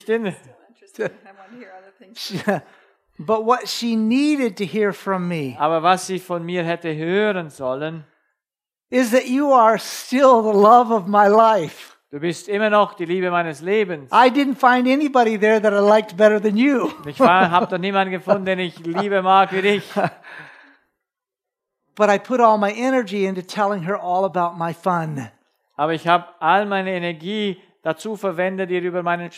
Still interesting. I want to hear other things. But what she needed to hear from me Aber was sie von mir hätte hören sollen, is that you are still the love of my life. du bist immer noch die Liebe meines Lebens. I didn't find anybody there that I liked better than you. Ich habe doch niemanden gefunden, den ich Liebe mag wie dich. But I put all my energy into telling her all about my fun. Aber ich habe all meine Energie dazu verwendet, ihr über meinen